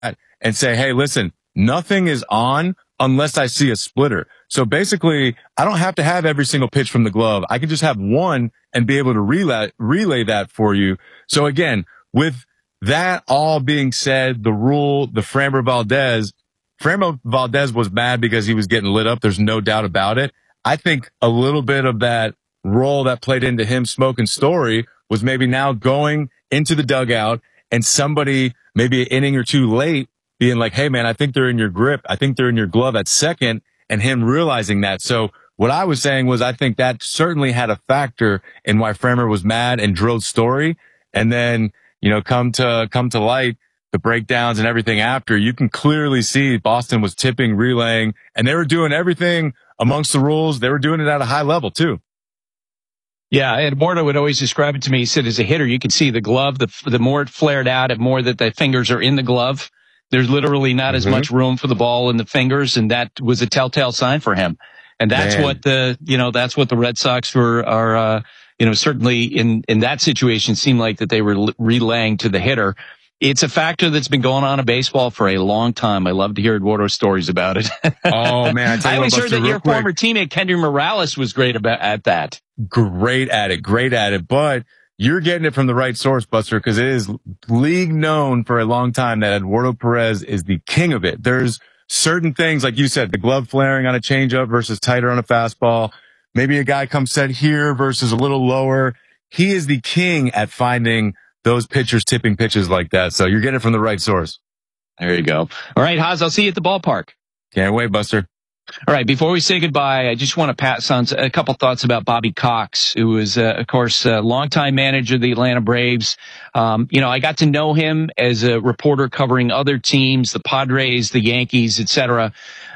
and say, hey, listen, nothing is on unless I see a splitter. So basically, I don't have to have every single pitch from the glove. I can just have one and be able to relay that for you. So again, with that all being said, the rule, the Framber Valdez was mad because he was getting lit up. There's no doubt about it. I think a little bit of that role that played into him smoking story was maybe now going into the dugout and somebody maybe an inning or two late being like, hey man, I think they're in your grip. I think they're in your glove at second, and him realizing that. So what I was saying was I think that certainly had a factor in why Framber was mad and drilled story. And then, come to light, the breakdowns and everything after, you can clearly see Boston was tipping, relaying, and they were doing everything amongst the rules. They were doing it at a high level too. Yeah, Eduardo would always describe it to me. He said, as a hitter, you can see the glove. The more it flared out, the more that the fingers are in the glove. There's literally not as much room for the ball in the fingers, and that was a telltale sign for him. And that's what that's what the Red Sox are certainly in that situation seemed like that they were relaying to the hitter. It's a factor that's been going on in baseball for a long time. I love to hear Eduardo's stories about it. Oh man, I always heard that your former teammate Kendry Morales was great at that. Great at it. But you're getting it from the right source, Buster, because it is league known for a long time that Eduardo Perez is the king of it. There's certain things, like you said, the glove flaring on a changeup versus tighter on a fastball. Maybe a guy comes set here versus a little lower. He is the king at finding those pitchers tipping pitches like that. So you're getting it from the right source. There you go. All right, Haas, I'll see you at the ballpark. Can't wait, Buster. All right, before we say goodbye, I just want to pass on a couple thoughts about Bobby Cox, who is, of course, a longtime manager of the Atlanta Braves. I got to know him as a reporter covering other teams, the Padres, the Yankees, etc.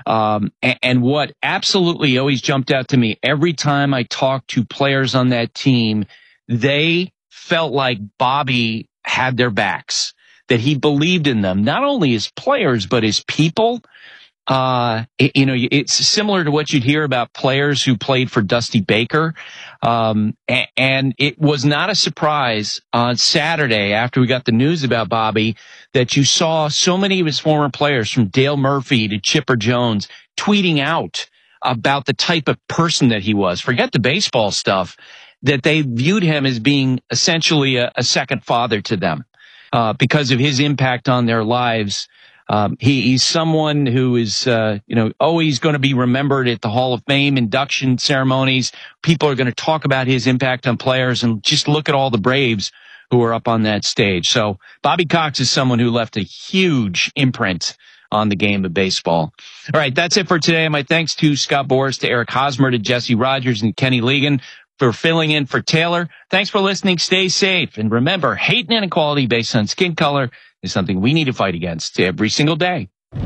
And what absolutely always jumped out to me every time I talked to players on that team, they felt like Bobby had their backs, that he believed in them, not only as players, but as people. It's similar to what you'd hear about players who played for Dusty Baker. And it was not a surprise on Saturday after we got the news about Bobby that you saw so many of his former players, from Dale Murphy to Chipper Jones, tweeting out about the type of person that he was. Forget the baseball stuff, that they viewed him as being essentially a second father to them, because of his impact on their lives. He's someone who is, always going to be remembered at the Hall of Fame induction ceremonies. People are going to talk about his impact on players, and just look at all the Braves who are up on that stage. So Bobby Cox is someone who left a huge imprint on the game of baseball. All right, that's it for today. My thanks to Scott Boras, to Eric Hosmer, to Jesse Rogers, and Kenny Ligon for filling in for Taylor. Thanks for listening. Stay safe. And remember, hate and inequality based on skin color is something we need to fight against every single day. All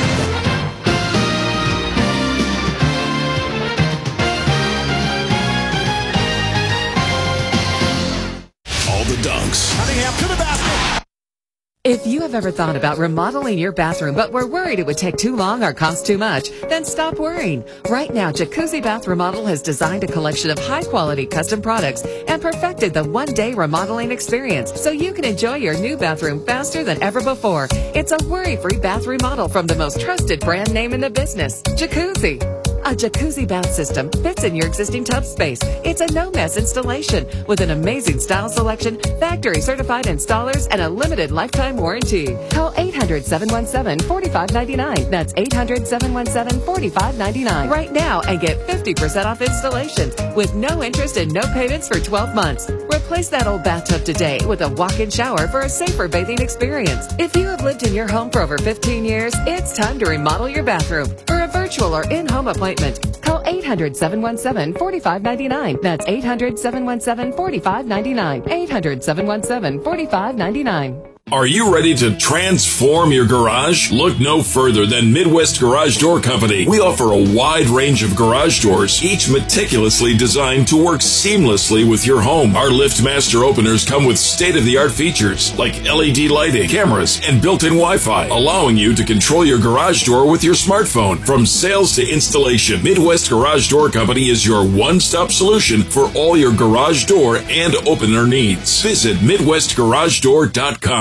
the dunks. Cunningham to the basket. If you have ever thought about remodeling your bathroom but were worried it would take too long or cost too much, then stop worrying. Right now, Jacuzzi Bath Remodel has designed a collection of high-quality custom products and perfected the one-day remodeling experience so you can enjoy your new bathroom faster than ever before. It's a worry-free bath remodel from the most trusted brand name in the business, Jacuzzi. A jacuzzi bath system fits in your existing tub space. It's a no-mess installation with an amazing style selection, factory-certified installers, and a limited lifetime warranty. Call 800-717-4599. That's 800-717-4599 right now and get 50% off installations with no interest and no payments for 12 months. Replace that old bathtub today with a walk-in shower for a safer bathing experience. If you have lived in your home for over 15 years, it's time to remodel your bathroom. For a virtual or in-home appointment, call 800-717-4599. That's 800-717-4599. 800-717-4599. Are you ready to transform your garage? Look no further than Midwest Garage Door Company. We offer a wide range of garage doors, each meticulously designed to work seamlessly with your home. Our LiftMaster openers come with state-of-the-art features like LED lighting, cameras, and built-in Wi-Fi, allowing you to control your garage door with your smartphone. From sales to installation, Midwest Garage Door Company is your one-stop solution for all your garage door and opener needs. Visit MidwestGarageDoor.com.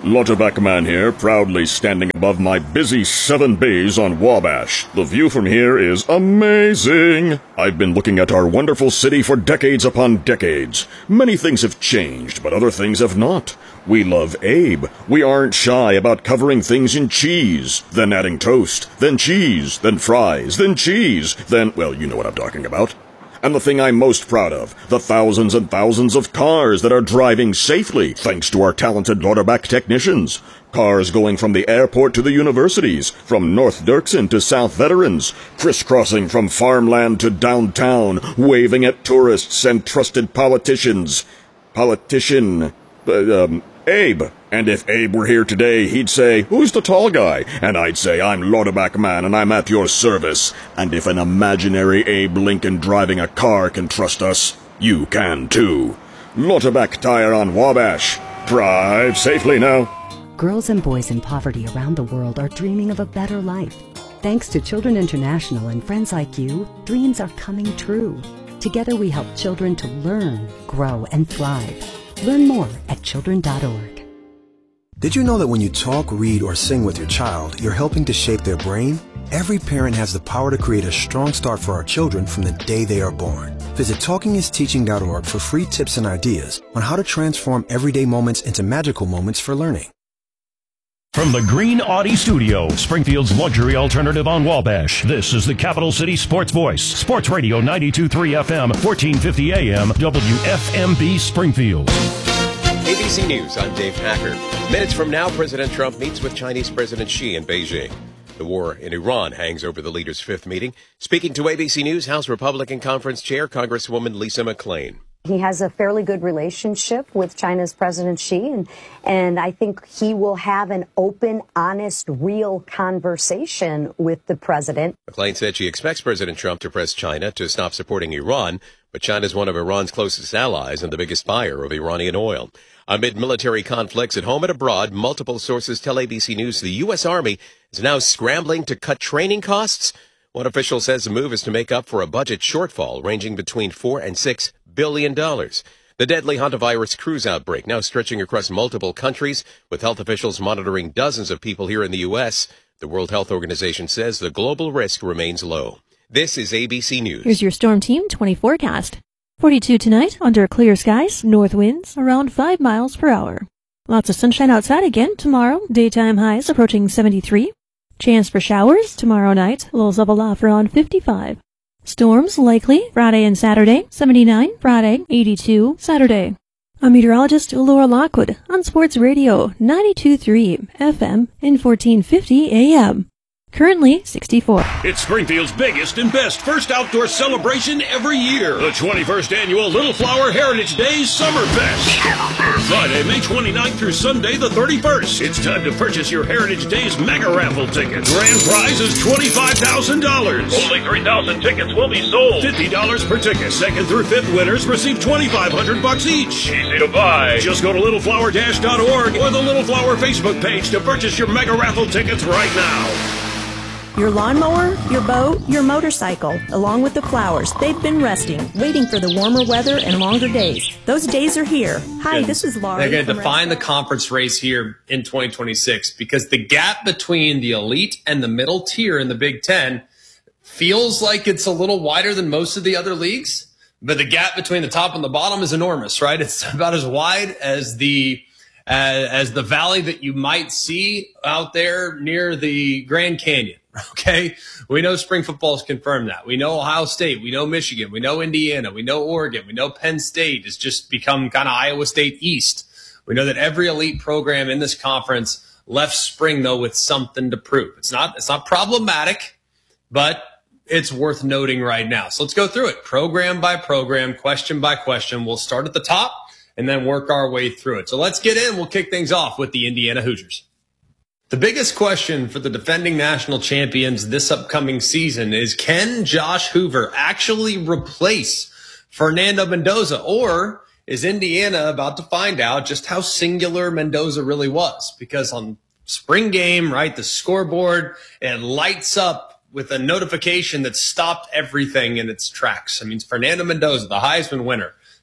Lauterbach Man here, proudly standing above my busy 7 bays on Wabash. The view from here is amazing. I've been looking at our wonderful city for decades upon decades. Many things have changed, but other things have not. We love Abe. We aren't shy about covering things in cheese, then adding toast, then cheese, then fries, then cheese, then, well, you know what I'm talking about. And the thing I'm most proud of, the thousands and thousands of cars that are driving safely thanks to our talented Lauterbach technicians. Cars going from the airport to the universities, from North Dirksen to South Veterans, crisscrossing from farmland to downtown, waving at tourists and trusted politicians. Abe. And if Abe were here today, he'd say, "Who's the tall guy?" And I'd say, "I'm Lauterbach Man, and I'm at your service." And if an imaginary Abe Lincoln driving a car can trust us, you can too. Lauterbach Tire on Wabash. Drive safely now. Girls and boys in poverty around the world are dreaming of a better life. Thanks to Children International and friends like you, dreams are coming true. Together we help children to learn, grow, and thrive. Learn more at children.org. Did you know that when you talk, read, or sing with your child, you're helping to shape their brain? Every parent has the power to create a strong start for our children from the day they are born. Visit TalkingIsTeaching.org for free tips and ideas on how to transform everyday moments into magical moments for learning. From the Green Audi Studio, Springfield's luxury alternative on Wabash, this is the Capital City Sports Voice. Sports Radio 92.3 FM, 1450 AM, WFMB Springfield. ABC News, I'm Dave Packard. Minutes from now, President Trump meets with Chinese President Xi in Beijing. The war in Iran hangs over the leaders' fifth meeting. Speaking to ABC News, House Republican Conference Chair Congresswoman Lisa McClain. He has a fairly good relationship with China's President Xi, and I think he will have an open, honest, real conversation with the president. McClain said she expects President Trump to press China to stop supporting Iran, but China is one of Iran's closest allies and the biggest buyer of Iranian oil. Amid military conflicts at home and abroad, multiple sources tell ABC News the U.S. Army is now scrambling to cut training costs. One official says the move is to make up for a budget shortfall ranging between $4 and $6 billion. The deadly hantavirus cruise outbreak now stretching across multiple countries, with health officials monitoring dozens of people here in the U.S. The World Health Organization says the global risk remains low. This is ABC News. Here's your Storm Team 20 forecast. 42 tonight, under clear skies, north winds around 5 miles per hour. Lots of sunshine outside again tomorrow, daytime highs approaching 73. Chance for showers tomorrow night, lows level off around 55. Storms likely Friday and Saturday, 79 Friday, 82 Saturday. I'm meteorologist Laura Lockwood on Sports Radio 92.3 FM and 1450 AM. Currently 64. It's Springfield's biggest and best first outdoor celebration every year. The 21st Annual Little Flower Heritage Days Summer Fest. Friday, May 29th through Sunday, the 31st. It's time to purchase your Heritage Days mega raffle ticket. Grand prize is $25,000. Only 3,000 tickets will be sold. $50 per ticket. Second through fifth winners receive $2,500 each. Easy to buy. Just go to littleflower-.org or the Little Flower Facebook page to purchase your mega raffle tickets right now. Your lawnmower, your boat, your motorcycle, along with the flowers, they've been resting, waiting for the warmer weather and longer days. Those days are here. Hi, this is Laurie. They're going to define the conference race here in 2026 because the gap between the elite and the middle tier in the Big Ten feels like it's a little wider than most of the other leagues, but the gap between the top and the bottom is enormous, right? It's about as wide as the valley that you might see out there near the Grand Canyon. Okay. We know spring football has confirmed that. We know Ohio State. We know Michigan. We know Indiana. We know Oregon. We know Penn State has just become kind of Iowa State East. We know that every elite program in this conference left spring, though, with something to prove. It's not problematic, but it's worth noting right now. So let's go through it program by program, question by question. We'll start at the top and then work our way through it. So let's get in. We'll kick things off with the Indiana Hoosiers. The biggest question for the defending national champions this upcoming season is, can Josh Hoover actually replace Fernando Mendoza, or is Indiana about to find out just how singular Mendoza really was? Because on spring game, right, the scoreboard, it lights up with a notification that stopped everything in its tracks. I mean, Fernando Mendoza, the Heisman winner,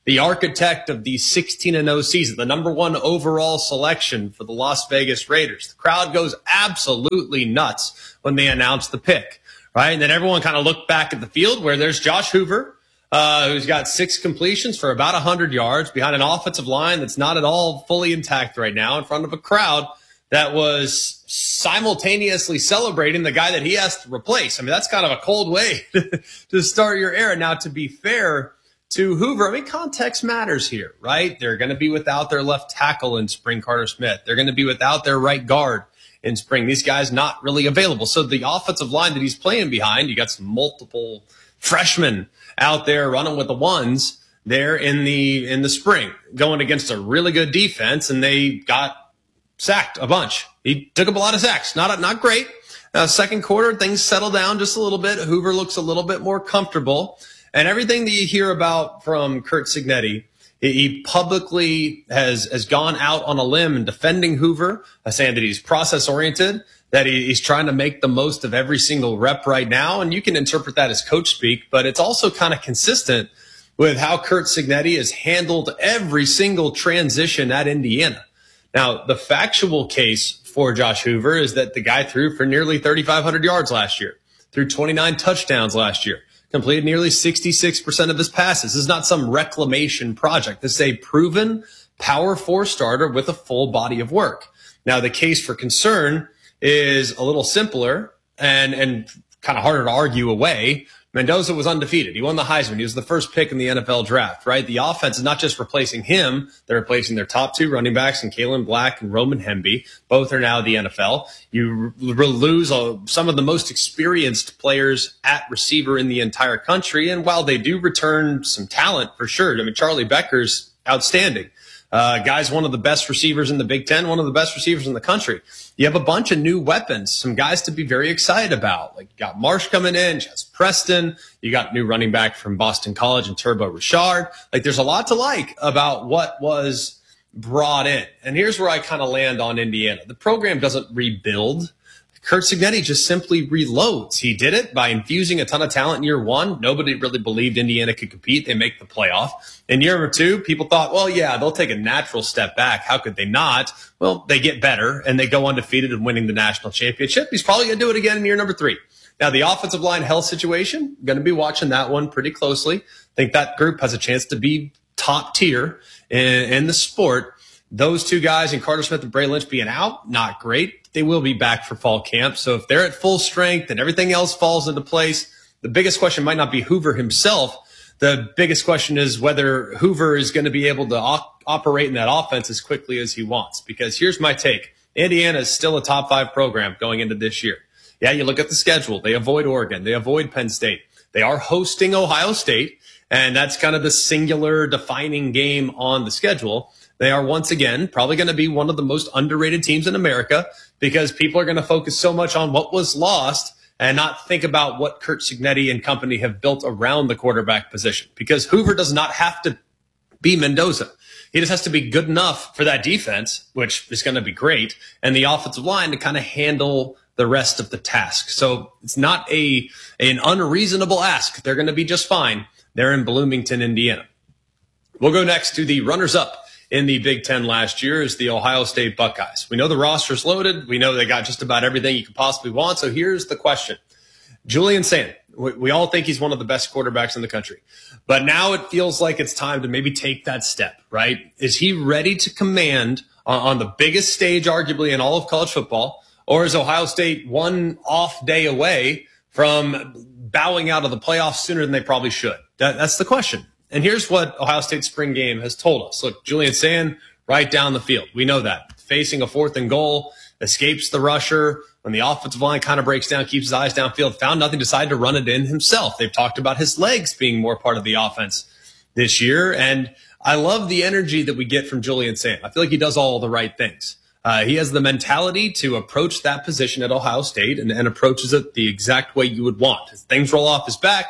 the architect of the 16-0 season, the number one overall selection for the Las Vegas Raiders. The crowd goes absolutely nuts when they announce the pick, right? And then everyone kind of looked back at the field where there's Josh Hoover, who's got 6 completions for about 100 yards behind an offensive line that's not at all fully intact right now, in front of a crowd that was simultaneously celebrating the guy that he has to replace. I mean, that's kind of a cold way to start your era. Now, to be fair to Hoover, I mean, context matters here, right? They're going to be without their left tackle in spring, Carter Smith. They're going to be without their right guard in spring. These guys not really available. So the offensive line that he's playing behind, you got some multiple freshmen out there running with the ones there in the spring, going against a really good defense, and they got sacked a bunch. He took up a lot of sacks. Not great. Second quarter, things settle down just a little bit. Hoover looks a little bit more comfortable. And everything that you hear about from Curt Cignetti, he publicly has gone out on a limb in defending Hoover, saying that he's process-oriented, that he's trying to make the most of every single rep right now. And you can interpret that as coach speak, but it's also kind of consistent with how Curt Cignetti has handled every single transition at Indiana. Now, the factual case for Josh Hoover is that the guy threw for nearly 3,500 yards last year, threw 29 touchdowns last year, completed nearly 66% of his passes. This is not some reclamation project. This is a proven Power 4 starter with a full body of work. Now, the case for concern is a little simpler and kind of harder to argue away. Mendoza was undefeated. He won the Heisman. He was the first pick in the NFL draft, right? The offense is not just replacing him. They're replacing their top 2 running backs, and Kalen Black and Roman Hemby. Both are now the NFL. You lose some of the most experienced players at receiver in the entire country. And while they do return some talent for sure, I mean, Charlie Becker's outstanding. Guy's one of the best receivers in the Big Ten, one of the best receivers in the country. You have a bunch of new weapons, some guys to be very excited about. Like, you got Marsh coming in, Jess Preston. You got new running back from Boston College and Turbo Richard. Like, there's a lot to like about what was brought in. And here's where I kind of land on Indiana. The program doesn't rebuild. Curt Cignetti just simply reloads. He did it by infusing a ton of talent in year 1. Nobody really believed Indiana could compete. They make the playoff. In year 2, people thought, well, yeah, they'll take a natural step back. How could they not? Well, they get better, and they go undefeated and winning the national championship. He's probably going to do it again in year 3. Now, the offensive line health situation, going to be watching that one pretty closely. I think that group has a chance to be top tier in the sport. Those 2 guys, and Carter Smith and Bray Lynch being out, not great. They will be back for fall camp. So if they're at full strength and everything else falls into place, the biggest question might not be Hoover himself. The biggest question is whether Hoover is going to be able to operate in that offense as quickly as he wants. Because here's my take. Indiana is still a top 5 program going into this year. Yeah, you look at the schedule. They avoid Oregon. They avoid Penn State. They are hosting Ohio State, and that's kind of the singular defining game on the schedule. They are once again probably going to be one of the most underrated teams in America because people are going to focus so much on what was lost and not think about what Curt Cignetti and company have built around the quarterback position. Because Hoover does not have to be Mendoza. He just has to be good enough for that defense, which is going to be great, and the offensive line to kind of handle the rest of the task. So it's not an unreasonable ask. They're going to be just fine. They're in Bloomington, Indiana. We'll go next to the runners-up in the Big Ten last year is the Ohio State Buckeyes. We know the roster's loaded. We know they got just about everything you could possibly want. So here's the question. Julian Sand, we all think he's one of the best quarterbacks in the country. But now it feels like it's time to maybe take that step, right? Is he ready to command on the biggest stage, arguably, in all of college football? Or is Ohio State one off day away from bowing out of the playoffs sooner than they probably should? That's the question. And here's what Ohio State's spring game has told us. Look, Julian Sand right down the field. We know that. Facing a 4th and goal, escapes the rusher. When the offensive line kind of breaks down, keeps his eyes downfield, found nothing, decided to run it in himself. They've talked about his legs being more part of the offense this year. And I love the energy that we get from Julian Sand. I feel like he does all the right things. He has the mentality to approach that position at Ohio State and approaches it the exact way you would want. As things roll off his back,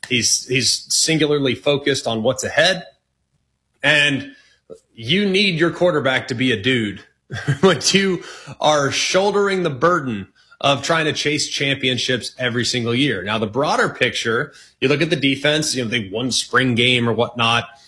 he's singularly focused on what's ahead. And you need your quarterback to be a dude when you are shouldering the burden of trying to chase championships every single year. Now, the broader picture, you look at the defense, they won spring game or whatnot.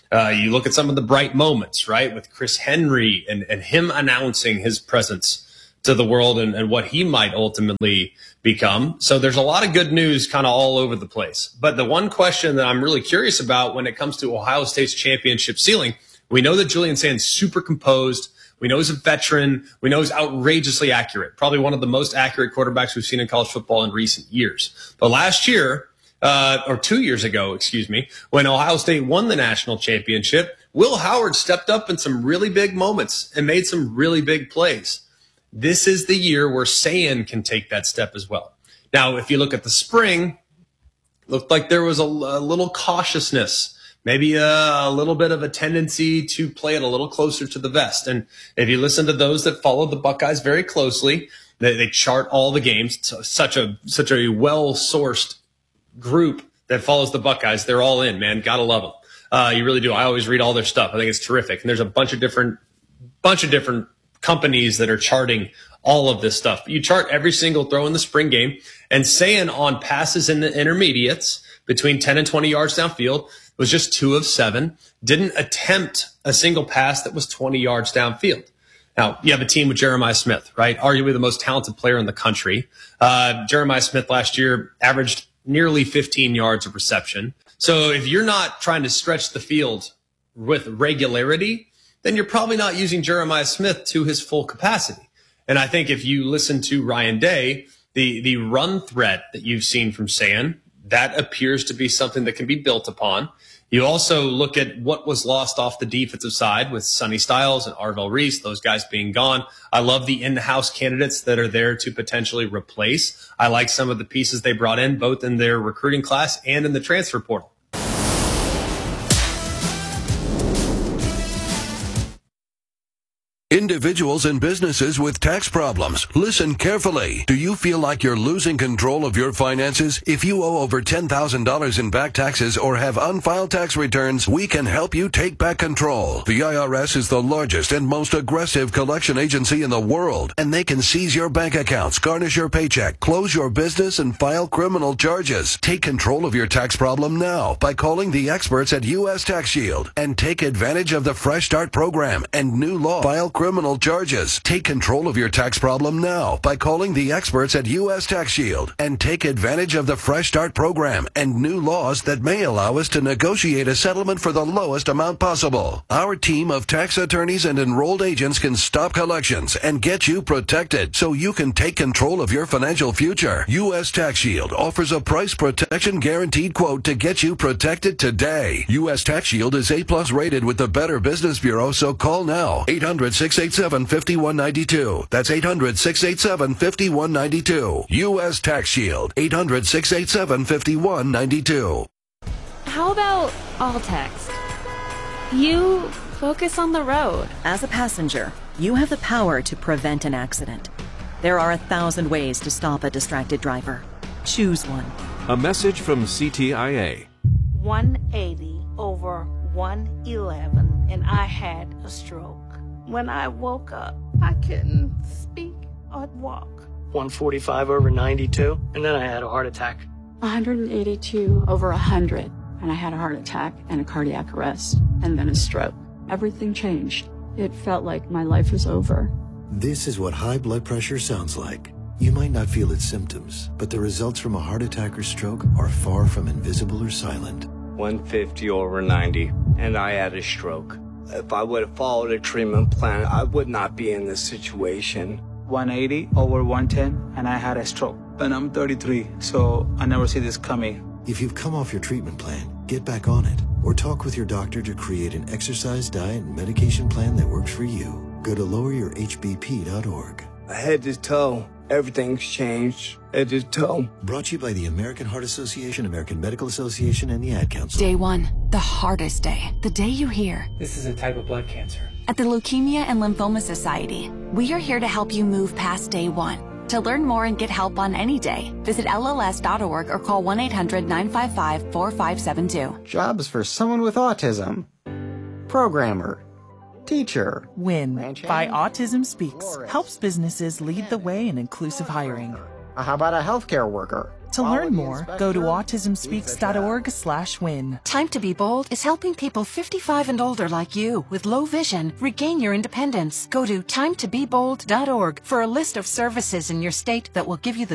You look at some of the bright moments, right, with Chris Henry and him announcing his presence to the world and what he might ultimately become. So there's a lot of good news kind of all over the place. But the one question that I'm really curious about when it comes to Ohio State's championship ceiling, we know that Julian Sand's super composed. We know he's a veteran. We know he's outrageously accurate, probably one of the most accurate quarterbacks we've seen in college football in recent years. But last year, or 2 years ago, excuse me, when Ohio State won the national championship, Will Howard stepped up in some really big moments and made some really big plays. This is the year where Sand can take that step as well. Now, if you look at the spring, looked like there was a little cautiousness, maybe a little bit of a tendency to play it a little closer to the vest. And if you listen to those that follow the Buckeyes very closely, they chart all the games. Such a well-sourced group that follows the Buckeyes. They're all in, man. Gotta love them. You really do. I always read all their stuff. I think it's terrific. And there's a bunch of different companies that are charting all of this stuff. You chart every single throw in the spring game, and Sand on passes in the intermediates between 10 and 20 yards downfield was just 2 of 7. Didn't attempt a single pass that was 20 yards downfield. Now, you have a team with Jeremiah Smith, right? Arguably the most talented player in the country. Jeremiah Smith last year averaged nearly 15 yards of reception. So if you're not trying to stretch the field with regularity, then you're probably not using Jeremiah Smith to his full capacity. And I think if you listen to Ryan Day, the run threat that you've seen from Sand, that appears to be something that can be built upon. You also look at what was lost off the defensive side with Sonny Styles and Arvell Reese, those guys being gone. I love the in-house candidates that are there to potentially replace. I like some of the pieces they brought in, both in their recruiting class and in the transfer portal. Individuals and businesses with tax problems, listen carefully. Do you feel like you're losing control of your finances? If you owe over $10,000 in back taxes or have unfiled tax returns, we can help you take back control. The IRS is the largest and most aggressive collection agency in the world, and they can seize your bank accounts, garnish your paycheck, close your business, and file criminal charges. Take control of your tax problem now by calling the experts at U.S. Tax Shield and take advantage of the Fresh Start program and new law. File criminal charges. Take control of your tax problem now by calling the experts at U.S. Tax Shield and take advantage of the Fresh Start program and new laws that may allow us to negotiate a settlement for the lowest amount possible. Our team of tax attorneys and enrolled agents can stop collections and get you protected so you can take control of your financial future. U.S. Tax Shield offers a price protection guaranteed quote to get you protected today. U.S. Tax Shield is A+ rated with the Better Business Bureau, so call now. 800-687-5192. That's 800-687-5192. U.S. Tax Shield. 800-687-5192. How about all text? You focus on the road. As a passenger, you have the power to prevent an accident. There are 1,000 ways to stop a distracted driver. Choose one. A message from CTIA. 180 over 111, and I had a stroke. When I woke up, I couldn't speak or walk. 145 over 92, and then I had a heart attack. 182 over 100, and I had a heart attack and a cardiac arrest, and then a stroke. Everything changed. It felt like my life was over. This is what high blood pressure sounds like. You might not feel its symptoms, but the results from a heart attack or stroke are far from invisible or silent. 150 over 90, and I had a stroke. If I would have followed a treatment plan, I would not be in this situation. 180 over 110, and I had a stroke. And I'm 33, so I never see this coming. If you've come off your treatment plan, get back on it. Or talk with your doctor to create an exercise, diet, and medication plan that works for you. Go to loweryourhbp.org. Head to toe, everything's changed. Head to toe. Brought to you by the American Heart Association, American Medical Association, and the Ad Council. Day 1, the hardest day. The day you hear, this is a type of blood cancer. At the Leukemia and Lymphoma Society, we are here to help you move past day 1. To learn more and get help on any day, visit LLS.org or call 1-800-955-4572. Jobs for someone with autism. Programmer. Teacher. WIN by Autism Speaks helps businesses lead the way in inclusive hiring. How about a healthcare worker? To learn more, go to autismspeaks.org/win. Time to Be Bold is helping people 55 and older like you with low vision regain your independence. Go to timetobebold.org for a list of services in your state that will give you the